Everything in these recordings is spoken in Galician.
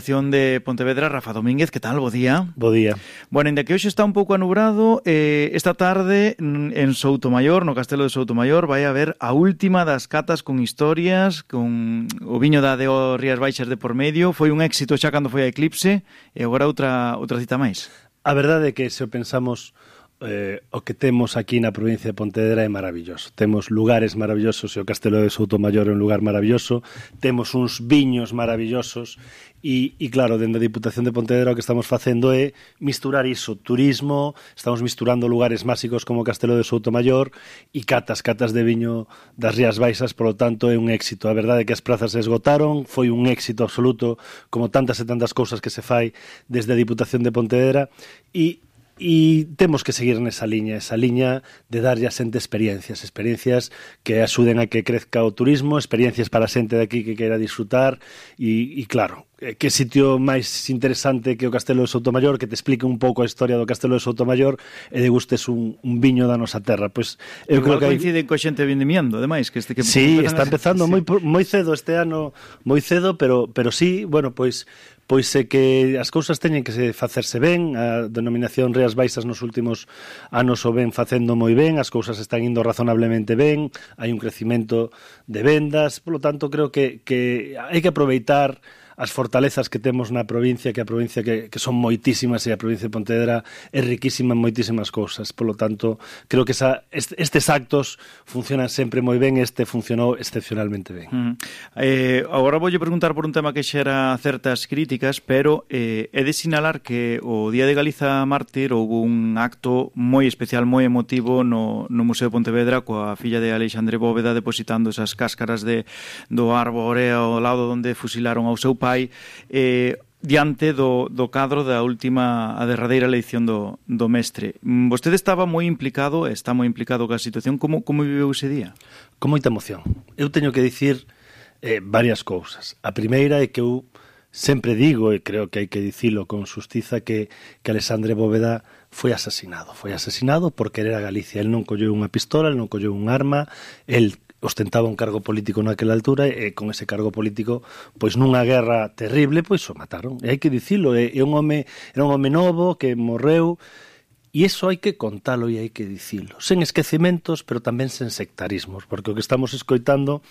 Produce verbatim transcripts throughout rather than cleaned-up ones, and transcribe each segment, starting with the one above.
de Pontevedra, Rafa Domínguez, que tal? Bo día. Bo día. Bueno, ainda que hoxe está un pouco anubrado, eh, esta tarde en Soutomaior, no Castelo de Soutomaior, vai haber a última das catas con historias, con o viño da Deo Rías Baixas de por medio. Foi un éxito xa cando foi a Eclipse, e agora outra, outra cita máis. A verdade é que se o pensamos, eh, o que temos aquí na provincia de Pontevedra é maravilloso. Temos lugares maravillosos, e o Castelo de Soutomaior é un lugar maravilloso. Temos uns viños maravillosos. E, e claro, dende a Diputación de Pontevedra o que estamos facendo é misturar iso, turismo, estamos misturando lugares máxicos como o Castelo de Soutomaior e catas, catas de viño das Rías Baixas, polo tanto é un éxito. A verdade é que as prazas se esgotaron, foi un éxito absoluto, como tantas e tantas cousas que se fai desde a Diputación de Pontevedra, e E temos que seguir nesa liña, esa liña de darlle a xente experiencias, experiencias que axuden a que crezca o turismo, experiencias para a xente de aquí que queira disfrutar e, e claro, que sitio máis interesante que o Castelo de Soutomaior, que te explique un pouco a historia do Castelo de Soutomaior e degustes un, un viño da nosa terra. Pois eu igual creo que coincide hai... coa xente vendimiando, ademais, que este que sí, está empezando sí. moi moi cedo este ano, moi cedo, pero pero sí, bueno, pois pois é que as cousas teñen que se facerse ben, a denominación Rías Baixas nos últimos anos o ven facendo moi ben, as cousas están indo razonablemente ben, hai un crecimento de vendas, polo tanto creo que, que hai que aproveitar as fortalezas que temos na provincia, que a provincia que, que son moitísimas, e a provincia de Pontevedra é riquísima en moitísimas cousas. Polo tanto, creo que esa, estes actos funcionan sempre moi ben, este funcionou excepcionalmente ben. Mm. Eh, agora voulle preguntar por un tema que xera certas críticas, pero eh, é de sinalar que o Día de Galiza Mártir houve un acto moi especial, moi emotivo no, no Museo de Pontevedra coa filla de Alexandre Bóveda depositando esas cáscaras de, do árbore ao lado onde fusilaron ao seu pai, eh, diante do, do cadro da última, a derradeira eleición do, do mestre. Vostede estaba moi implicado, está moi implicado ca situación. Como, como viveu ese día? Con moita emoción. Eu teño que dicir eh, varias cousas. A primeira é que eu sempre digo, e creo que hai que dicilo con xustiza, que, que Alexandre Bóveda foi asesinado. Foi asesinado por querer a Galicia. El non colleu unha pistola, el non colleu un arma, el ostentaba un cargo político naquela altura e con ese cargo político, pois nunha guerra terrible, pois o mataron. E hai que dicilo, é, é un home, era un home novo que morreu, e iso hai que contalo e hai que dicilo. Sen esquecimentos, pero tamén sen sectarismos, porque o que estamos escoitando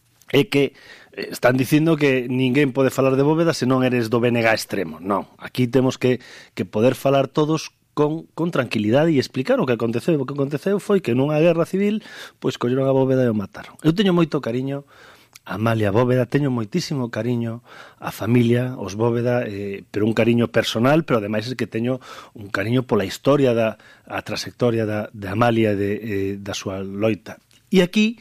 é que están dicindo que ninguén pode falar de Bóveda se non eres do B N G extremo. Non, aquí temos que, que poder falar todos Con, con tranquilidade e explicar o que aconteceu. O que aconteceu foi que nunha guerra civil pois colleron a Bóveda e o mataron. Eu teño moito cariño a Amalia Bóveda, teño moitísimo cariño a familia, os Bóveda, eh, pero un cariño personal, pero ademais é que teño un cariño pola historia da a trayectoria da, de Amalia e de, eh, da súa loita. E aquí,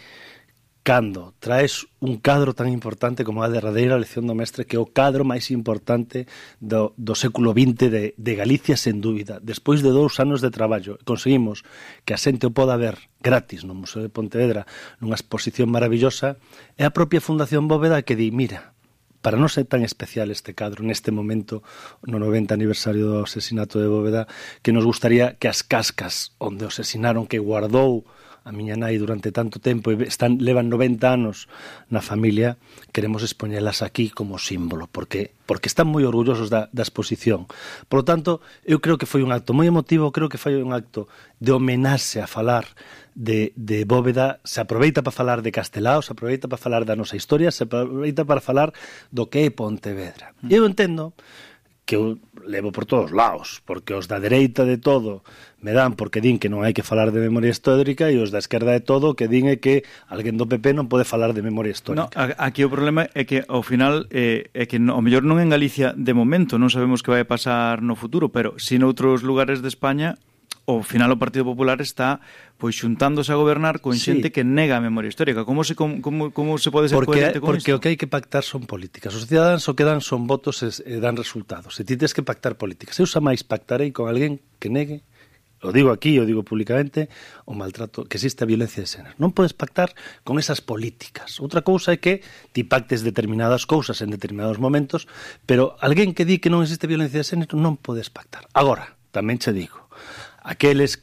cando traes un cadro tan importante como a derradeira elección do mestre, que é o cadro máis importante do, do século vinte de, de Galicia, sen dúbida, despois de dous anos de traballo, conseguimos que a xente o poda ver gratis no Museo de Pontevedra nunha exposición maravillosa, é a propia Fundación Bóveda que di, mira, para non ser tan especial este cadro neste momento, no noventa aniversario do asesinato de Bóveda, que nos gustaría que as cascas onde o asesinaron, que guardou a miña nai durante tanto tempo e están, levan noventa anos na familia, queremos expoñelas aquí como símbolo, porque porque están moi orgullosos da, da exposición. Por lo tanto, eu creo que foi un acto moi emotivo, creo que foi un acto de homenaxe a falar de, de Bóveda, se aproveita para falar de Castelao, se aproveita para falar da nosa historia, se aproveita para falar do que é Pontevedra. E eu entendo que eu levo por todos lados, porque os da dereita de todo me dan porque din que non hai que falar de memoria histórica e os da esquerda de todo que din é que alguén do P P non pode falar de memoria histórica. No, aquí o problema é que ao final eh, é que ao mellor non en Galicia de momento, non sabemos que vai pasar no futuro, pero si noutros lugares de España ao final o Partido Popular está pois xuntándose a gobernar con xente sí. que nega a memoria histórica. Como se como, como se pode ser porque, coherente con porque isto? Porque o que hai que pactar son políticas. Os cidadáns o que dan son votos e, e dan resultados. E ti tens que pactar políticas. Eu xa máis pactarei con alguén que negue, o digo aquí, o digo públicamente, o maltrato, que existe a violencia de xénero. Non podes pactar con esas políticas. Outra cousa é que ti pactes determinadas cousas en determinados momentos, pero alguén que di que non existe violencia de xénero non podes pactar. Agora, tamén che digo, aqueles que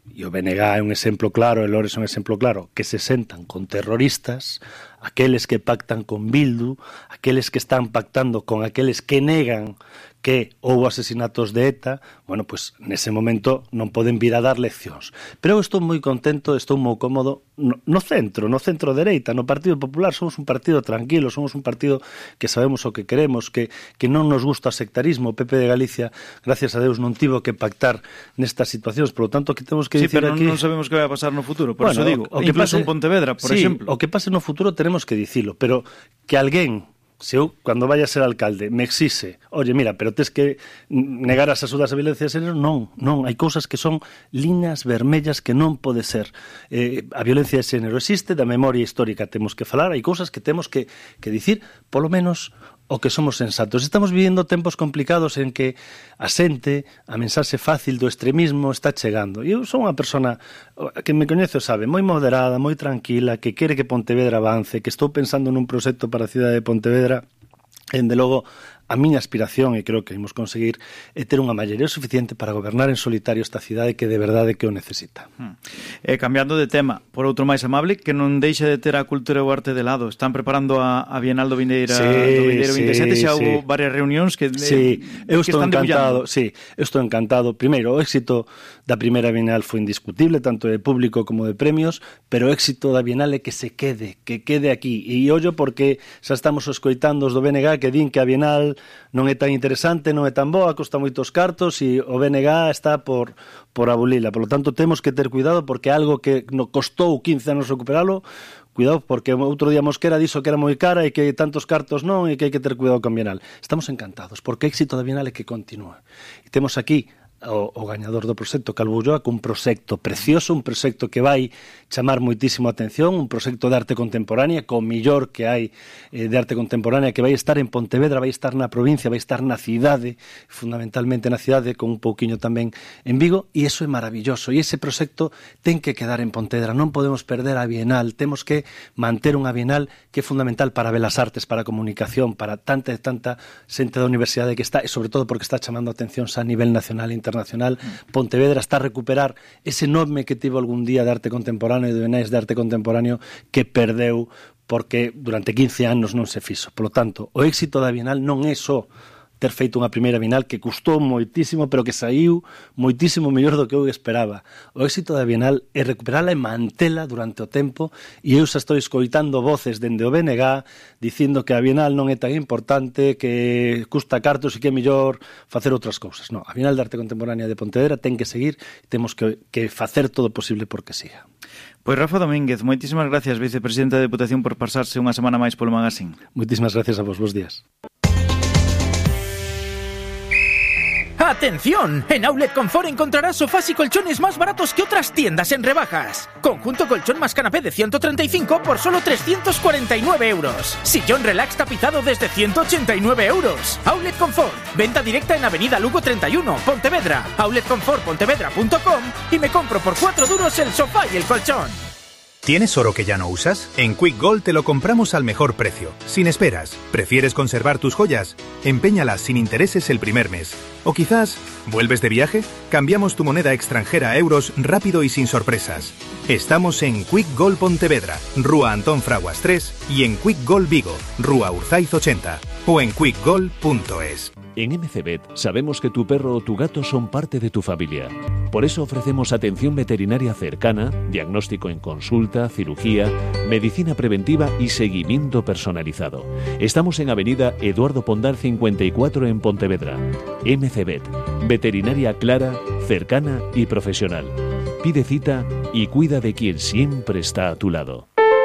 e o B N G é un exemplo claro, e Lores é un exemplo claro, que se sentan con terroristas, aqueles que pactan con Bildu, aqueles que están pactando con aqueles que negan que houve asesinatos de ETA, bueno, pois nese momento non poden vir a dar leccións. Pero eu estou moi contento, estou moi cómodo no, no centro, no centro dereita, no Partido Popular. Somos un partido tranquilo, somos un partido que sabemos o que queremos, que, que non nos gusta o sectarismo. O P P de Galicia, gracias a Deus, non tivo que pactar nestas situacións, por lo tanto, que temos que sí, dicir pero aquí... non sabemos que vai a pasar no futuro, por bueno, eso digo, o que incluso pase... en Pontevedra, por sí, exemplo. O que pase no futuro tenemos que dicilo, pero que alguén, se eu, cando vaya a ser alcalde, me exixe, oye, mira, pero tes que negar as axudas a violencia de xénero, non, non, hai cousas que son liñas vermellas que non pode ser. Eh, a violencia de xénero existe, da memoria histórica temos que falar, hai cousas que temos que, que dicir, polo menos o que somos sensatos. Estamos vivindo tempos complicados en que a xente, a mensaxe fácil do extremismo está chegando. E eu sou unha persona que me coñezo, sabe, moi moderada, moi tranquila, que quere que Pontevedra avance, que estou pensando nun proxecto para a cidade de Pontevedra. Dende logo, a miña aspiración, e creo que imos conseguir, é ter unha maioría suficiente para gobernar en solitario esta cidade que de verdade que o necesita. Hmm. Eh, cambiando de tema, por outro máis amable, que non deixe de ter a cultura e o arte de lado. Están preparando a, a Bienal do Vindeira, sí, do Vindeiro sí, vinte e sete, xa sí. houve varias reunións que, sí, eh, eu que estou están encantado, debullando. sí, eu estou encantado. Primeiro, o éxito da primeira Bienal foi indiscutible, tanto de público como de premios, pero o éxito da Bienal é que se quede, que quede aquí. E ollo porque xa estamos escoitando os do B N G que din que a Bienal non é tan interesante, non é tan boa, costa moitos cartos e o B N G está por, por abolila. Por lo tanto, temos que ter cuidado porque algo que nos costou quince anos recuperalo, cuidado porque outro día Mosquera dixo que era moi cara e que tantos cartos non e que hai que ter cuidado con Bienal. Estamos encantados porque o éxito da Bienal é que continúa. E temos aquí o, o gañador do proxecto Calvo Ulloa cun proxecto precioso, un proxecto que vai chamar moitísimo a atención, un proxecto de arte contemporánea co millor que hai eh, de arte contemporánea, que vai estar en Pontevedra, vai estar na provincia, vai estar na cidade, fundamentalmente na cidade, con un pouquiño tamén en Vigo, e iso é maravilloso, e ese proxecto ten que quedar en Pontevedra, non podemos perder a Bienal, temos que manter unha Bienal que é fundamental para Belas Artes, para a comunicación, para tanta e tanta xente da universidade que está, e sobre todo porque está chamando a atención a nivel nacional e internacional. Pontevedra está a recuperar ese nome que tivo algún día de arte contemporáneo e de Bienais de arte contemporáneo que perdeu porque durante quince anos non se fixo. Por lo tanto, o éxito da Bienal non é só ter feito unha primeira Bienal que custou moitísimo, pero que saiu moitísimo mellor do que eu esperaba. O éxito da Bienal é recuperala e mantela durante o tempo, e eu xa estou escoitando voces dende o B N G dicindo que a Bienal non é tan importante, que custa cartos e que é mellor facer outras cousas. Non, a Bienal de Arte Contemporánea de Pontevedra ten que seguir e temos que, que facer todo o posible porque siga. Pois Rafa Domínguez, moitísimas gracias, vicepresidente da Deputación, por pasarse unha semana máis polo Magazín. Moitísimas gracias a vos, bons días. ¡Atención! En Outlet Confort encontrarás sofás y colchones más baratos que otras tiendas en rebajas. Conjunto colchón más canapé de ciento treinta y cinco por solo trescientos cuarenta y nueve euros. Sillón relax tapizado desde ciento ochenta y nueve euros. Outlet Confort. Venta directa en Avenida Lugo treinta y uno, Pontevedra. outlet confort pontevedra punto com y me compro por cuatro duros el sofá y el colchón. ¿Tienes oro que ya no usas? En Quick Gold te lo compramos al mejor precio, sin esperas. ¿Prefieres conservar tus joyas? Empeñalas sin intereses el primer mes. O quizás, ¿vuelves de viaje? Cambiamos tu moneda extranjera a euros rápido y sin sorpresas. Estamos en Quick Gold Pontevedra, Rúa Antón Fraguas tres, y en Quick Gold Vigo, Rúa Urzaiz ochenta, o en quick gold punto es. En M C Vet sabemos que tu perro o tu gato son parte de tu familia. Por eso ofrecemos atención veterinaria cercana, diagnóstico en consulta, cirugía, medicina preventiva y seguimiento personalizado. Estamos en Avenida Eduardo Pondal cincuenta y cuatro en Pontevedra. M C Vet, veterinaria clara, cercana y profesional. Pide cita y cuida de quien siempre está a tu lado.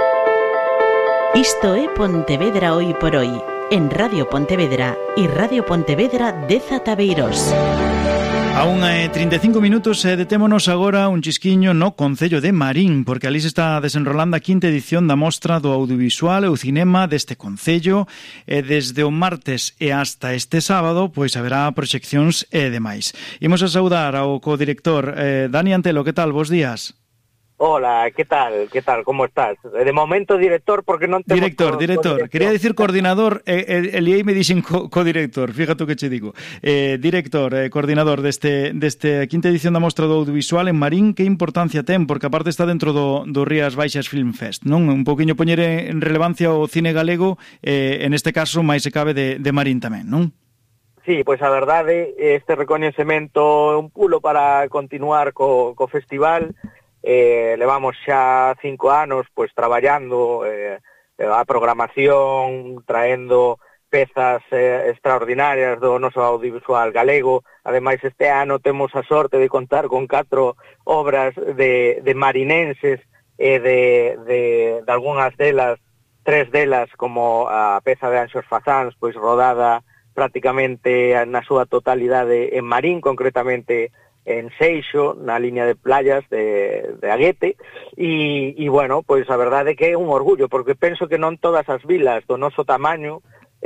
Isto é Pontevedra Hoy por Hoy, en Radio Pontevedra e Radio Pontevedra dez Tabeiros. A unha e trinta e cinco minutos e detémonos agora un chisquiño no Concello de Marín, porque ali se está desenrolando a quinta edición da Mostra do Audiovisual e o Cinema deste Concello, e desde o martes e hasta este sábado pois haberá proxeccións e demais. Imos a saudar ao codirector eh, Dani Antelo, que tal? Bos días. Hola, ¿qué tal? ¿Qué tal? ¿Cómo estás? De momento director, porque non temos... Director, director. Quería decir coordinador, eh, el I me dixen co, co-director, fíjate que che digo. Eh, director, eh, coordinador deste, deste quinta edición da Mostra do Audiovisual en Marín, que importancia ten? Porque aparte está dentro do, do Rías Baixas Film Fest, non? Un poquinho poñer en relevancia o cine galego, eh, en este caso, máis se cabe de, de Marín tamén, non? Sí, pois a verdade, este recoñecemento é un pulo para continuar co, co festival. Eh, levamos xa cinco anos pois traballando eh, a programación, traendo pezas eh, extraordinarias do noso audiovisual galego. Ademais, este ano temos a sorte de contar con catro obras de, de marinenses e de, de, de algunhas delas, tres delas, como a peza de Anxos Fazáns, pois rodada prácticamente na súa totalidade en Marín, concretamente en Seixo, na liña de playas de, de Aguete, e, e, bueno, pois a verdade é que é un orgullo, porque penso que non todas as vilas do noso tamaño,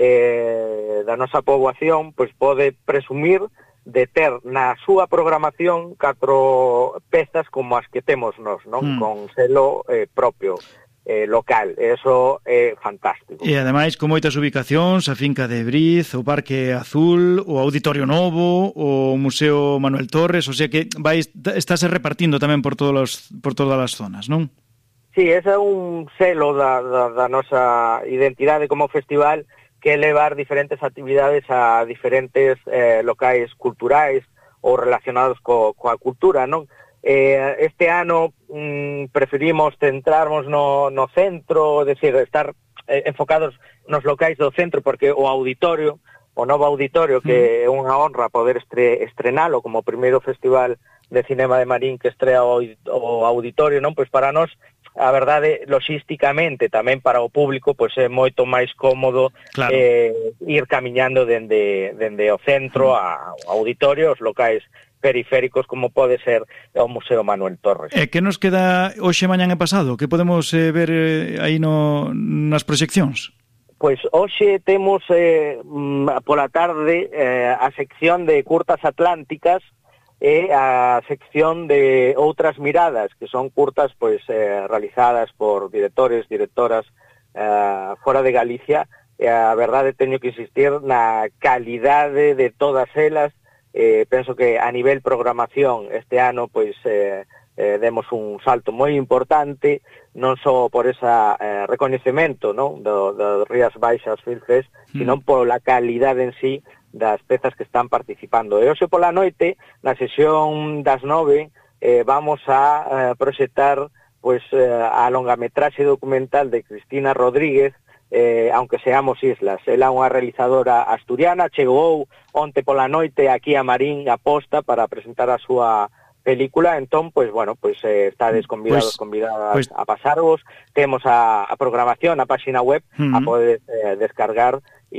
eh, da nosa poboación, pois pode presumir de ter na súa programación catro pezas como as que temos nós, non? Mm. Con selo eh, propio. Eh, local, eso é fantástico. E ademais con moitas ubicacións, a finca de Briz, o Parque Azul, o Auditorio Novo, o Museo Manuel Torres, o sea que vai estáse repartindo tamén por todos os, por todas as zonas, non? Sí, ese é un selo da, da, da nosa identidade como festival, que é levar diferentes actividades a diferentes eh, locais culturais ou relacionados co, coa cultura, non? Eh, este ano mm, preferimos centrarnos no, no centro, é dicir, estar eh, enfocados nos locais do centro, porque o auditorio, o novo auditorio, que é unha honra poder estre, estrenalo como primeiro festival de cinema de Marín que estrea o, o auditorio, non? Pois para nós, a verdade, logísticamente, tamén para o público, pois é moito máis cómodo, claro, eh, ir camiñando dende, dende o centro ao auditorio, os locais periféricos como pode ser o Museo Manuel Torres. E que nos queda hoxe, mañán e pasado? Que podemos eh, ver eh, aí no, nas proxeccións? Pois hoxe temos eh, pola tarde eh, a sección de curtas atlánticas e a sección de outras miradas, que son curtas pois eh, realizadas por directores, directoras eh, fora de Galicia, e a verdade teño que insistir na calidade de todas elas. Eh, penso que a nivel programación este ano pois eh, eh, demos un salto moi importante, non só por ese eh, recoñecemento, non, do, do Rías Baixas Film Fest, mm. sino pola calidade en sí das pezas que están participando. E hoxe pola noite, na sesión das nove, eh, vamos a eh, proxectar pois eh, a longametraxe documental de Cristina Rodríguez, Eh, aunque seamos islas. Ela é unha realizadora asturiana, chegou onte pola noite aquí a Marín a posta para presentar a súa película, entón, pois, bueno, pois eh, estades convidados, pues, convidadas pues, a pasarvos. Temos a, a programación, a página web, uh-huh. a poder eh, descargar,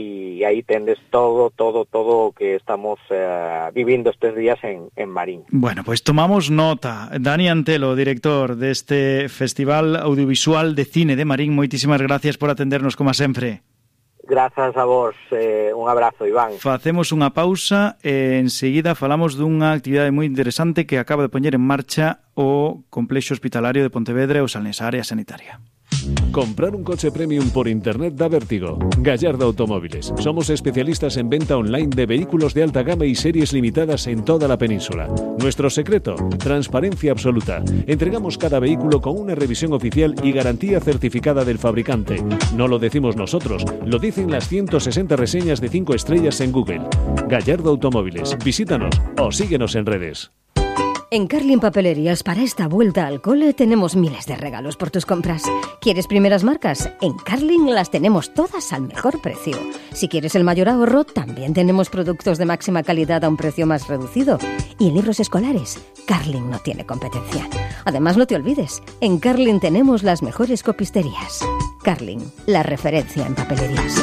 e aí tendes todo, todo, todo o que estamos eh, vivindo estes días en, en Marín. Bueno, pues tomamos nota. Dani Antelo, director deste Festival Audiovisual de Cine de Marín, moitísimas gracias por atendernos como sempre. Grazas a vos, eh, un abrazo, Iván. Facemos unha pausa e enseguida falamos dunha actividade moi interesante que acaba de poñer en marcha o Complexo Hospitalario de Pontevedra e o Salnés, a área sanitaria. Comprar un coche premium por internet da vértigo. Gallardo Automóviles. Somos especialistas en venta online de vehículos de alta gama y series limitadas en toda la península. Nuestro secreto, transparencia absoluta. Entregamos cada vehículo con una revisión oficial y garantía certificada del fabricante. No lo decimos nosotros, lo dicen las ciento sesenta reseñas de cinco estrellas en Google. Gallardo Automóviles. Visítanos o síguenos en redes. En Carlin Papelerías, para esta vuelta al cole, tenemos miles de regalos por tus compras. ¿Quieres primeras marcas? En Carlin las tenemos todas al mejor precio. Si quieres el mayor ahorro, también tenemos productos de máxima calidad a un precio más reducido. Y en libros escolares, Carlin no tiene competencia. Además, no te olvides, en Carlin tenemos las mejores copisterías. Carlin, la referencia en papelerías.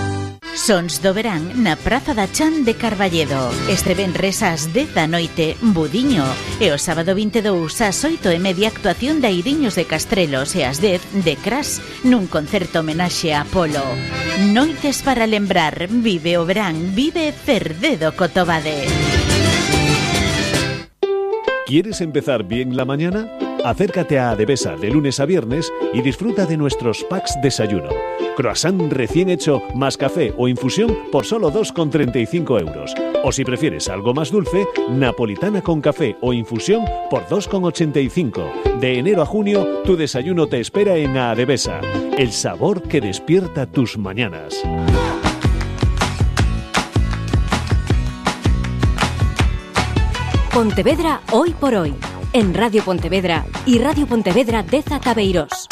Sons do verán na Praza da Chan de Carballedo. Este venres ás dez da noite, Budiño. E o sábado vinte e dous ás oito e media, actuación de Airiños de Castrelos, e ás dez de Cras, nun concerto homenaxe a Apolo. Noites para lembrar, vive o verán, vive Cerdedo Cotobade. ¿Quieres empezar bien la mañana? Acércate a Adevesa de lunes a viernes y disfruta de nuestros packs desayuno. Croissant recién hecho más café o infusión por solo dos con treinta y cinco euros. O si prefieres algo más dulce, napolitana con café o infusión por dos con ochenta y cinco. De enero a junio, tu desayuno te espera en Adevesa. El sabor que despierta tus mañanas. Pontevedra hoy por hoy. En Radio Pontevedra y Radio Pontevedra Deza Cabeirós.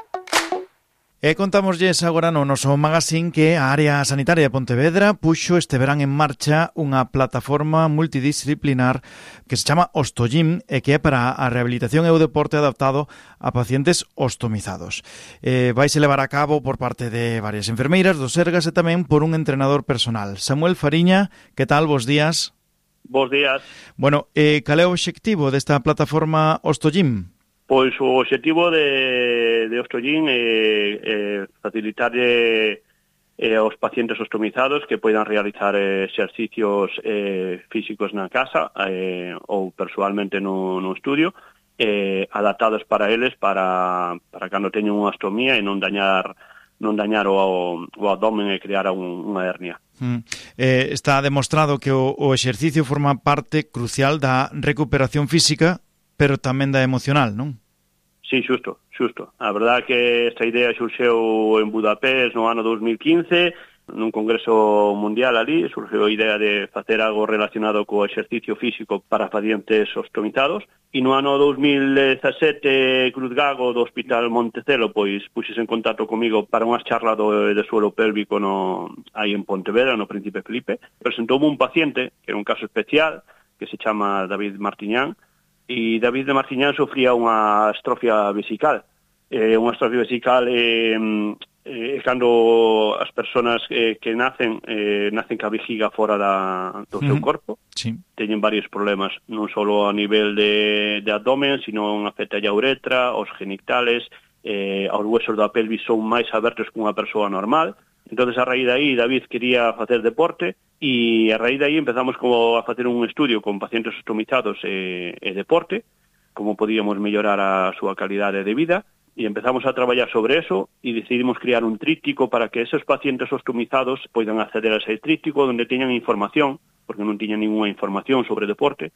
E contámoslles agora no noso magazine que a área sanitaria de Pontevedra puxo este verán en marcha unha plataforma multidisciplinar que se chama Ostogym e que é para a rehabilitación e o deporte adaptado a pacientes ostomizados. Eh, vaise levar a cabo por parte de varias enfermeiras do Sergas e tamén por un entrenador personal. Samuel Fariña, que tal? Bos días. Bos días. Bueno, eh, cal é o obxectivo desta plataforma Ostogym? Pois o obxectivo de, de Ostogym é, é facilitarlle eh, aos pacientes ostomizados que poidan realizar eh, exercicios eh, físicos na casa eh, ou persoalmente no, no estudio, eh, adaptados para eles para, para cando teñen unha ostomía e non dañar non dañar o, o abdomen e crear un, unha hernia. Mm. Eh, está demostrado que o, o exercicio forma parte crucial da recuperación física, pero tamén da emocional, non? Sí, xusto, xusto. A verdade que esta idea xurxeu en Budapest no ano dos mil quince, nun congreso mundial ali, surxeu a idea de facer algo relacionado co exercicio físico para pacientes ostomizados, e no ano dos mil dezasete Cruz Gago do Hospital Montecelo pois puxes en contacto comigo para unhas charlas do, de suelo pélvico no, aí en Pontevedra, no Príncipe Felipe. Presentoume un paciente, que era un caso especial, que se chama David Martiñán, e David de Martiñán sofría unha estrofia vesical. Eh, unha estrofia vesical é eh, eh, cando as persoas eh, que nacen eh, nacen ca vejiga fora da, do seu uh-huh. corpo. Sí. Teñen varios problemas, non só a nivel de, de abdomen, sino afecta a uretra, os genitales, eh, os huesos da pelvis son máis abertos que unha persoa normal. Entonces, a raíz de aí, David quería facer deporte e a raíz de aí empezamos como a facer un estudio con pacientes ostomizados e, e deporte, como podíamos mellorar a súa calidade de vida, e empezamos a traballar sobre eso e decidimos crear un tríptico para que esos pacientes ostomizados poidan acceder a ese tríptico donde teñan información, porque non tiñan ninguna información sobre deporte,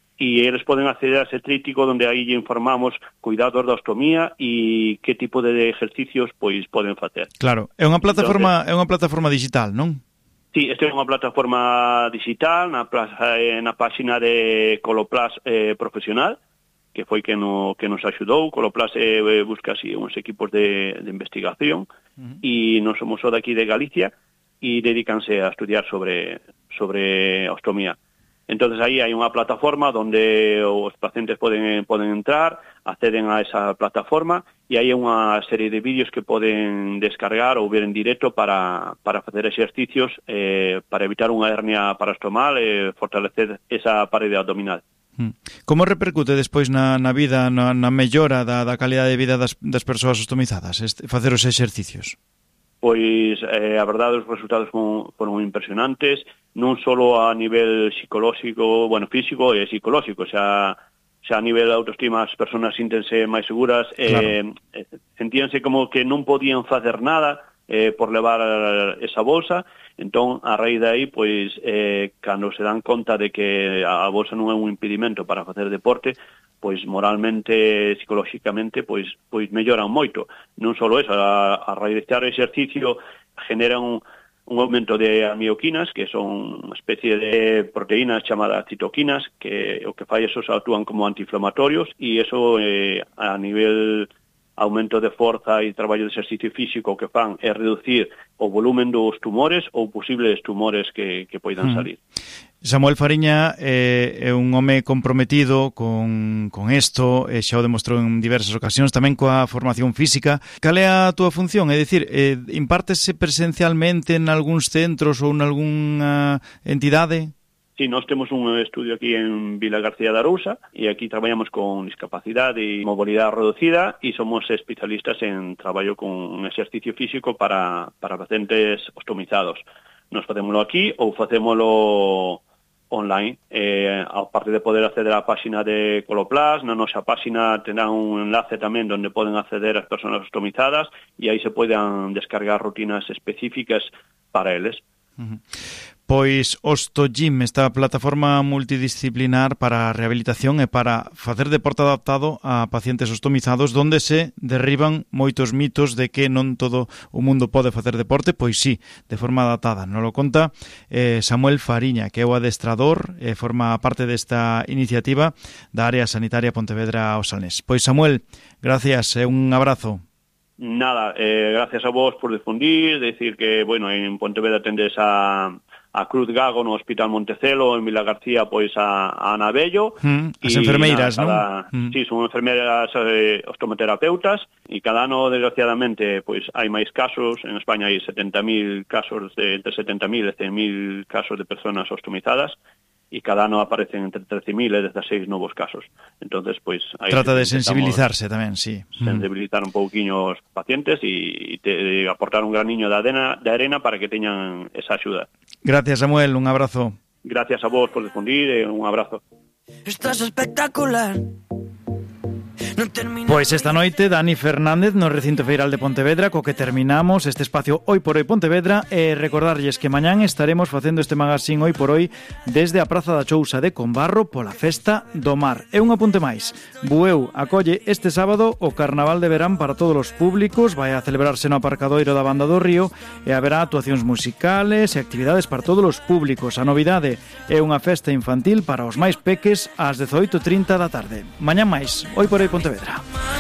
e eles poden acceder a ese tríptico donde aí informamos cuidados da ostomía e que tipo de ejercicios pois poden facer. Claro, é unha plataforma Entonces, é unha plataforma digital, non? Sí, esta é unha plataforma digital na, plaza, na páxina de Coloplast eh, Profesional, que foi que, no, que nos axudou. Coloplast eh, busca así uns equipos de, de investigación uh-huh. e non somos só daqui de Galicia e dedícanse a estudiar sobre, sobre ostomía. Entonces aí hai unha plataforma onde os pacientes poden, poden entrar, acceden a esa plataforma e hai unha serie de vídeos que poden descargar ou ver en directo para, para facer exercicios eh, para evitar unha hernia parastomal e fortalecer esa parede abdominal. Como repercute despois na, na vida, na, na mellora da, da calidade de vida das, das persoas ostomizadas, este, facer os exercicios? Pois, eh, a verdade, os resultados foron, foron impresionantes, non só a nivel psicolóxico, bueno, físico e psicolóxico, xa, xa a nivel autoestima as persoas síntense máis seguras, eh, claro. sentíanse como que non podían facer nada eh, por levar esa bolsa. Entón, a raíz de aí, pois, eh, cando se dan conta de que a bolsa non é un impedimento para facer deporte, pois moralmente, psicolóxicamente, pois pois melloran moito. Non só eso, a, a realizar exercicio generan un, un aumento de amioquinas, que son unha especie de proteínas chamadas citoquinas, que o que fai esos actúan como antiinflamatorios, e eso eh, a nivel aumento de forza e traballo de exercicio físico que fan é reducir o volumen dos tumores ou posibles tumores que, que poidan salir. Samuel Fariña eh, é un home comprometido con, con isto, e xa o demostrou en diversas ocasións, tamén coa formación física. Cal é a túa función? É dicir, eh, impártese presencialmente en algúns centros ou en algunha entidade? Sí, nós temos un estudio aquí en Vila García de Arousa e aquí traballamos con discapacidade e mobilidade reducida e somos especialistas en traballo con exercicio físico para, para pacientes ostomizados. Nos facémolo aquí ou facémolo online. Eh, aparte de poder acceder á páxina de Coloplast, na nosa páxina terán un enlace tamén onde poden acceder as persoas ostomizadas e aí se poden descargar rutinas específicas para eles. Uh-huh. Pois Ostogym, esta plataforma multidisciplinar para a rehabilitación e para facer deporte adaptado a pacientes ostomizados, donde se derriban moitos mitos de que non todo o mundo pode facer deporte, pois sí, de forma adaptada. Nos lo conta eh, Samuel Fariña, que é o adestrador e eh, forma parte desta iniciativa da área sanitaria Pontevedra ao Salnés. Pois Samuel, gracias e un abrazo. Nada, eh, gracias a vos por difundir, decir que, bueno, en Pontevedra tendes a a Cruz Gago no Hospital Montecelo, en Vila García, pois a, a Ana Bello. Mm, as enfermeiras, non? Mm. Sí, son enfermeiras eh, ostomoterapeutas, e cada ano, desgraciadamente, pois hai máis casos. En España hai setenta mil casos, de, entre setenta mil e cen mil casos de personas ostomizadas, e cada ano aparecen entre trece mil e dezasseis novos casos. Entonces, pois aí trata de sensibilizarse tamén, sí. Sensibilizar un pouquiño os pacientes e, e te, aportar un graniño de arena, de arena para que teñan esa axuda. Gracias, Samuel, un abrazo. Gracias a vos por difundir e un abrazo. Estás espectacular. Pois esta noite Dani Fernández no recinto feiral de Pontevedra, co que terminamos este espacio Hoy por Hoy Pontevedra, e recordarlles que mañán estaremos facendo este magazín Hoy por Hoy desde a Praza da Chousa de Combarro pola Festa do Mar. E un apunte máis, Bueu acolle este sábado o Carnaval de Verán para todos os públicos, vai a celebrarse no aparcadoiro da Banda do Río e haberá actuacións musicales e actividades para todos os públicos. A novidade é unha festa infantil para os máis peques ás dezoito e trinta da tarde. Mañán máis, Hoy por Hoy Pontevedra.